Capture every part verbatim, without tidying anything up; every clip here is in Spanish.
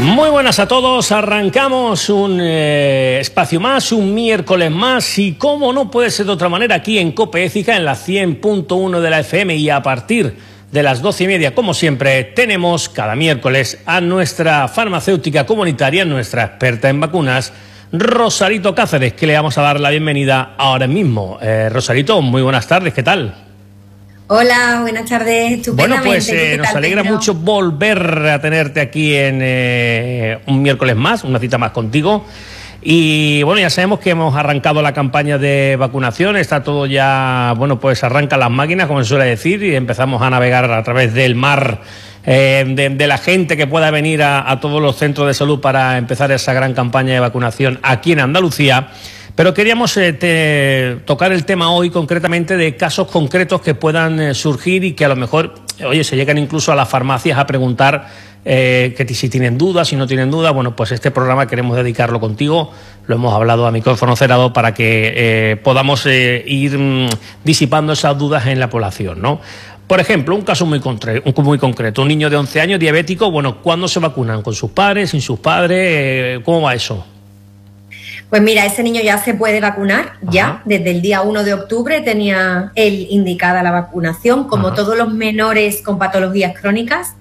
Muy buenas a todos, arrancamos un eh, espacio más, un miércoles más y como no puede ser de otra manera aquí en COPE Écija en la cien punto uno de la F M y a partir de las doce y media como siempre tenemos cada miércoles a nuestra farmacéutica comunitaria, nuestra experta en vacunas, Rosarito Cáceres, que le vamos a dar la bienvenida ahora mismo. Eh, Rosarito, muy buenas tardes, ¿qué tal? Hola, buenas tardes, estupendamente. Bueno, pues eh, nos alegra Pedro? mucho volver a tenerte aquí en eh, un miércoles más, una cita más contigo. Y bueno, ya sabemos que hemos arrancado la campaña de vacunación, está todo ya, bueno, pues arrancan las máquinas, como se suele decir, y empezamos a navegar a través del mar eh, de, de la gente que pueda venir a, a todos los centros de salud para empezar esa gran campaña de vacunación aquí en Andalucía. Pero queríamos eh, te, tocar el tema hoy concretamente de casos concretos que puedan eh, surgir y que a lo mejor, oye, se llegan incluso a las farmacias a preguntar eh, que si tienen dudas, si no tienen dudas. Bueno, pues este programa queremos dedicarlo contigo, lo hemos hablado a micrófono cerrado para que eh, podamos eh, ir mm, disipando esas dudas en la población, ¿no? Por ejemplo, un caso muy, muy concreto, un niño de once años diabético, bueno, ¿cuándo se vacunan? ¿Con sus padres, sin sus padres? Eh, ¿Cómo va eso? Pues mira, ese niño ya se puede vacunar, Ajá. ya, desde el día uno de octubre tenía él indicada la vacunación, como Ajá. todos los menores con patologías crónicas,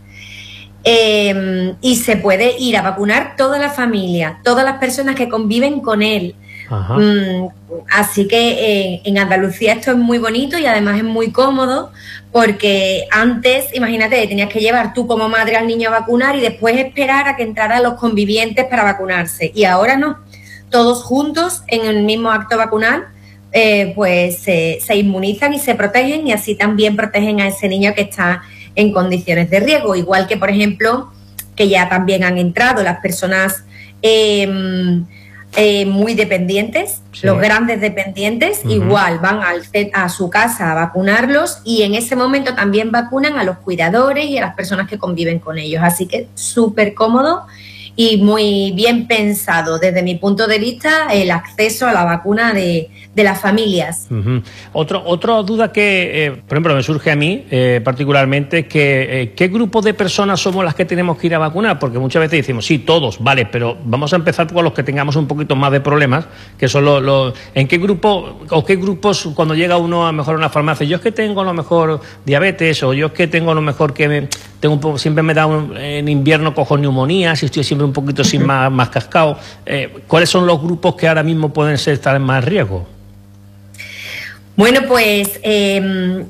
eh, y se puede ir a vacunar toda la familia, todas las personas que conviven con él. Mm, así que eh, en Andalucía esto es muy bonito y además es muy cómodo, porque antes, imagínate, tenías que llevar tú como madre al niño a vacunar y después esperar a que entraran los convivientes para vacunarse, y ahora no. Todos juntos en el mismo acto vacunal, eh, pues eh, se inmunizan y se protegen, y así también protegen a ese niño que está en condiciones de riesgo. Igual que, por ejemplo, que ya también han entrado las personas eh, eh, muy dependientes, sí. los grandes dependientes, uh-huh. igual van al, a su casa a vacunarlos, y en ese momento también vacunan a los cuidadores y a las personas que conviven con ellos. Así que súper cómodo y muy bien pensado desde mi punto de vista el acceso a la vacuna de, de las familias. Uh-huh. Otro, otra duda que, eh, por ejemplo, me surge a mí eh, particularmente es que eh, ¿qué grupo de personas somos las que tenemos que ir a vacunar? Porque muchas veces decimos, sí, todos, vale, pero vamos a empezar con los que tengamos un poquito más de problemas, que son los... los ¿en qué grupo o qué grupos cuando llega uno a lo mejor a una farmacia? Yo es que tengo a lo mejor diabetes, o yo es que tengo a lo mejor que me, tengo un poco, siempre me da un, en invierno cojo neumonía, si estoy siempre un poquito sin más, más cascado. Eh, ¿Cuáles son los grupos que ahora mismo pueden ser, estar en más riesgo? Bueno, pues eh,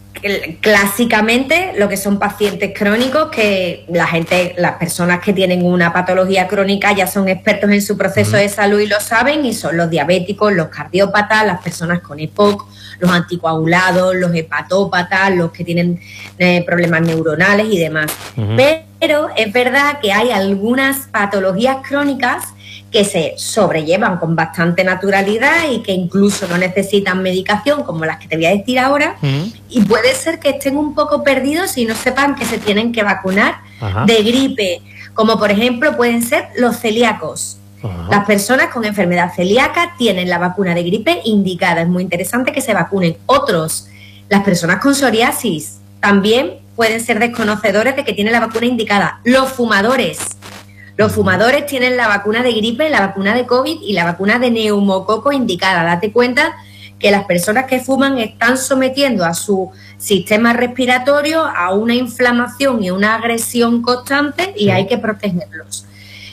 clásicamente lo que son pacientes crónicos, que la gente, las personas que tienen una patología crónica ya son expertos en su proceso uh-huh. de salud y lo saben, y son los diabéticos, los cardiópatas, las personas con E P O C, los anticoagulados, los hepatópatas, los que tienen eh, problemas neuronales y demás. Uh-huh. Pero es verdad que hay algunas patologías crónicas que se sobrellevan con bastante naturalidad y que incluso no necesitan medicación, como las que te voy a decir ahora, uh-huh. y puede ser que estén un poco perdidos y no sepan que se tienen que vacunar uh-huh. de gripe, como por ejemplo pueden ser los celíacos. Uh-huh. Las personas con enfermedad celíaca tienen la vacuna de gripe indicada, es muy interesante que se vacunen. Otros, las personas con psoriasis, también pueden ser desconocedores de que tienen la vacuna indicada. Los fumadores, los fumadores tienen la vacuna de gripe, la vacuna de COVID y la vacuna de neumococo indicada. Date cuenta que las personas que fuman están sometiendo a su sistema respiratorio a una inflamación y una agresión constante, y sí. hay que protegerlos.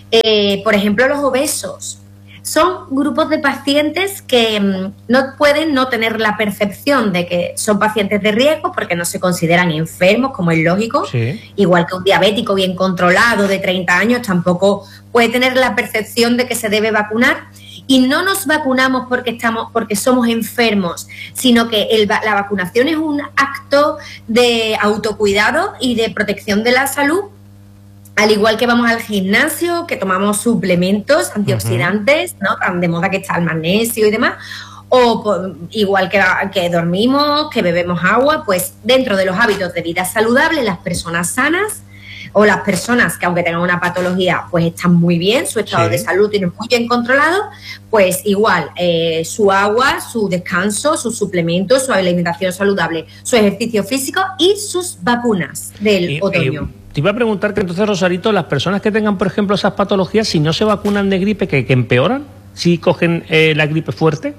Eh, por ejemplo, los obesos son grupos de pacientes que mmm, no pueden no tener la percepción de que son pacientes de riesgo porque no se consideran enfermos, como es lógico. Sí. Igual que un diabético bien controlado de treinta años tampoco puede tener la percepción de que se debe vacunar. Y no nos vacunamos porque estamos, porque somos enfermos, sino que el, la vacunación es un acto de autocuidado y de protección de la salud. Al igual que vamos al gimnasio, que tomamos suplementos antioxidantes, uh-huh. ¿no? Tan de moda que está el magnesio y demás, o por, igual que, que dormimos, que bebemos agua, pues dentro de los hábitos de vida saludable, las personas sanas o las personas que aunque tengan una patología, pues están muy bien, su estado sí. de salud tiene muy bien controlado, pues igual eh, su agua, su descanso, sus suplementos, su alimentación saludable, su ejercicio físico y sus vacunas del y, otoño. Y... te iba a preguntar que entonces, Rosarito, las personas que tengan, por ejemplo, esas patologías, si no se vacunan de gripe, ¿que, que empeoran? ¿Si cogen eh, la gripe fuerte?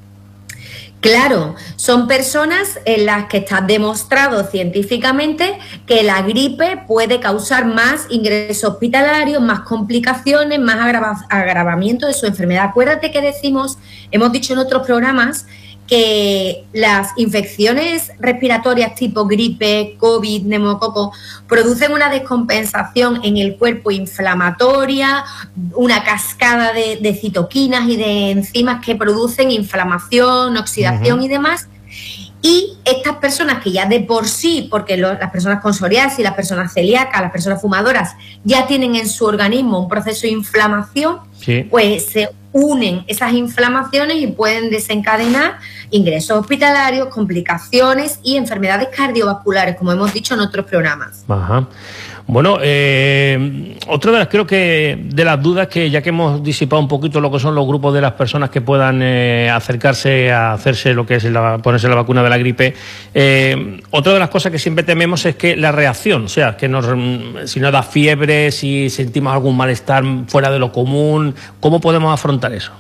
Claro, son personas en las que está demostrado científicamente que la gripe puede causar más ingresos hospitalarios, más complicaciones, más agrava- agravamiento de su enfermedad. Acuérdate que decimos, hemos dicho en otros programas, que las infecciones respiratorias tipo gripe, COVID, neumococo, producen una descompensación en el cuerpo inflamatoria, una cascada de, de citoquinas y de enzimas que producen inflamación, oxidación uh-huh. y demás. Y estas personas que ya de por sí, porque lo, las personas con psoriasis, las personas celíacas, las personas fumadoras, ya tienen en su organismo un proceso de inflamación, sí. pues se unen esas inflamaciones y pueden desencadenar ingresos hospitalarios, complicaciones y enfermedades cardiovasculares, como hemos dicho en otros programas. Ajá. Bueno, eh, otra de las, creo que de las dudas que ya que hemos disipado un poquito lo que son los grupos de las personas que puedan eh, acercarse a hacerse lo que es la, ponerse la vacuna de la gripe, eh, otra de las cosas que siempre tememos es que la reacción, o sea, que nos, si nos da fiebre, si sentimos algún malestar fuera de lo común, ¿cómo podemos afrontar eso?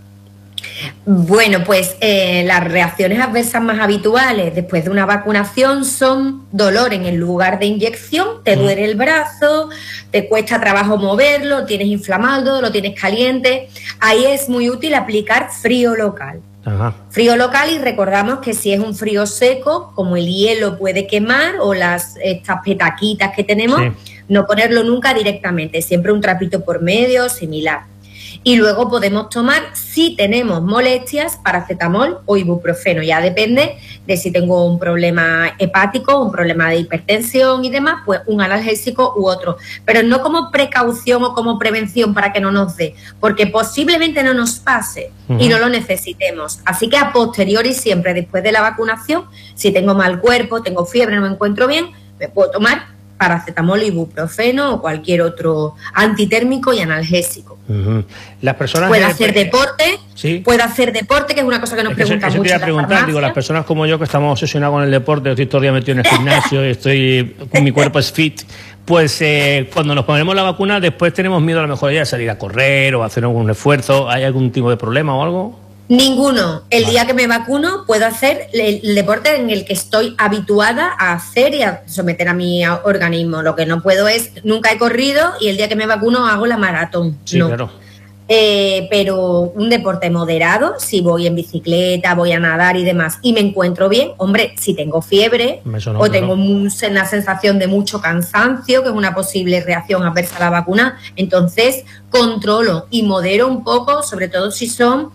Bueno, pues eh, las reacciones adversas más habituales después de una vacunación son dolor en el lugar de inyección, te duele el brazo, te cuesta trabajo moverlo, tienes inflamado, lo tienes caliente. Ahí es muy útil aplicar frío local. Ajá. Frío local, y recordamos que si es un frío seco, como el hielo puede quemar o las estas petaquitas que tenemos, sí. no ponerlo nunca directamente, siempre un trapito por medio, similar. Y luego podemos tomar, si tenemos molestias, paracetamol o ibuprofeno. Ya depende de si tengo un problema hepático, un problema de hipertensión y demás, pues un analgésico u otro. Pero no como precaución o como prevención para que no nos dé, porque posiblemente no nos pase uh-huh. y no lo necesitemos. Así que a posteriori, siempre después de la vacunación, si tengo mal cuerpo, tengo fiebre, no me encuentro bien, me puedo tomar paracetamol, ibuprofeno o cualquier otro antitérmico y analgésico. Uh-huh. Las personas puede de... hacer deporte, ¿Sí? puede hacer deporte, que es una cosa que nos es que preguntan eso, eso mucho. Eso quería preguntar, digo, las personas como yo que estamos obsesionados con el deporte, estoy todo el día metido en el gimnasio, estoy, mi cuerpo es fit, pues eh, cuando nos ponemos la vacuna después tenemos miedo a lo mejor ya de salir a correr o a hacer algún esfuerzo. ¿Hay algún tipo de problema o algo? Ninguno. El vale. día que me vacuno puedo hacer el, el deporte en el que estoy habituada a hacer y a someter a mi organismo. Lo que no puedo es, nunca he corrido y el día que me vacuno hago la maratón. Sí, no. claro. Eh, pero un deporte moderado, si voy en bicicleta, voy a nadar y demás, y me encuentro bien, hombre, si tengo fiebre sonó, o tengo un, una sensación de mucho cansancio, que es una posible reacción adversa a la vacuna, entonces controlo y modero un poco, sobre todo si son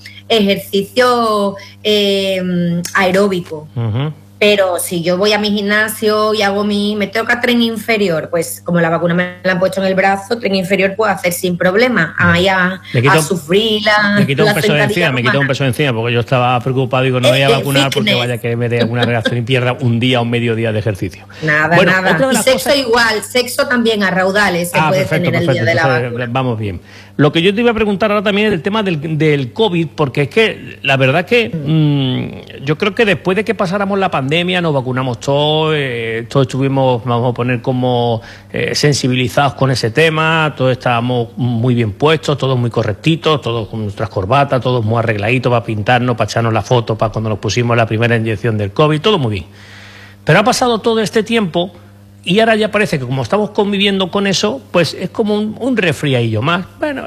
ejercicios eh, aeróbicos. Uh-huh. Pero si yo voy a mi gimnasio y hago mi, me toca tren inferior, pues como la vacuna me la han puesto en el brazo, tren inferior puedo hacer sin problema. Ahí a, quito, a sufrir la Me quito un peso de encima, me quito un peso de encima, porque yo estaba preocupado, digo, no me voy a vacunar porque vaya que me dé alguna reacción y pierda un día o medio día de ejercicio. Nada, bueno, nada. Y sexo cosas... igual, sexo también a raudales se ah, puede perfecto, tener perfecto. el día Entonces, de la vacuna. Vamos bien. Lo que yo te iba a preguntar ahora también es el tema del, del COVID, porque es que la verdad que mmm, yo creo que después de que pasáramos la pandemia nos vacunamos todos, eh, todos estuvimos, vamos a poner como eh, sensibilizados con ese tema, todos estábamos muy bien puestos, todos muy correctitos, todos con nuestras corbatas, todos muy arregladitos para pintarnos, para echarnos la foto, para cuando nos pusimos la primera inyección del COVID, todo muy bien. Pero ha pasado todo este tiempo y ahora ya parece que como estamos conviviendo con eso, pues es como un, un resfriadillo más. Bueno,